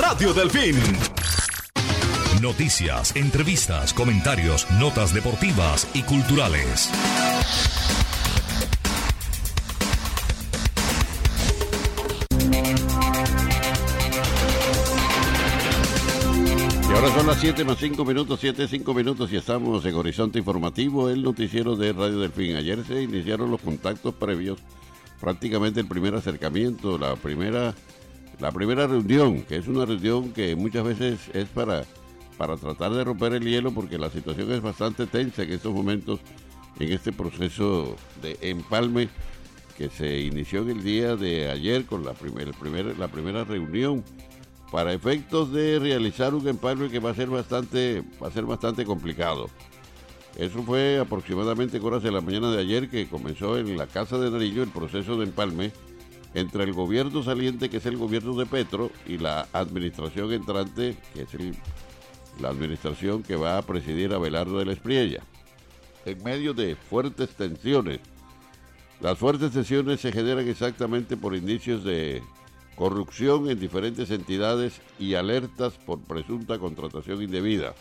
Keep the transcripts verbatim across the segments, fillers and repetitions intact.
Radio Delfín. Noticias, entrevistas, comentarios, notas deportivas y culturales. Y ahora son las siete más cinco minutos, siete cinco minutos y estamos en Horizonte Informativo, el noticiero de Radio Delfín. Ayer se iniciaron los contactos previos, prácticamente el primer acercamiento, la primera, la primera reunión, que es una reunión que muchas veces es para, para tratar de romper el hielo, porque la situación es bastante tensa en estos momentos, en este proceso de empalme que se inició en el día de ayer con la, primer, el primer, la primera reunión, para efectos de realizar un empalme que va a ser bastante, va a ser bastante complicado. Eso fue aproximadamente horas de la mañana de ayer que comenzó en la Casa de Nariño el proceso de empalme entre el gobierno saliente, que es el gobierno de Petro, y la administración entrante, que es el, la administración que va a presidir Abelardo de la Espriella. En medio de fuertes tensiones, las fuertes tensiones se generan exactamente por indicios de corrupción en diferentes entidades y alertas por presunta contratación indebida.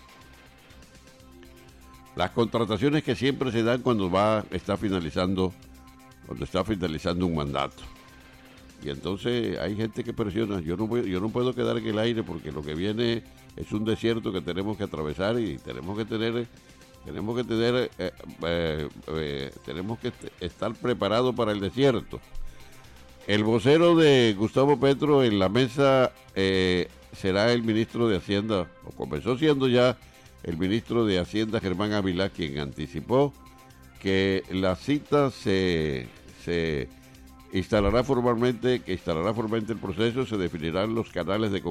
Las contrataciones que siempre se dan cuando va está finalizando cuando está finalizando un mandato. Y entonces hay gente que presiona, yo no voy, yo no puedo quedar en el aire porque lo que viene es un desierto que tenemos que atravesar y tenemos que tener tenemos que tener eh, eh, eh, tenemos que estar preparados para el desierto. El vocero de Gustavo Petro en la mesa eh, será el ministro de Hacienda, o comenzó siendo ya el ministro de Hacienda, Germán Ávila, quien anticipó que la cita se, se instalará formalmente, que instalará formalmente el proceso, se definirán los canales de comunicación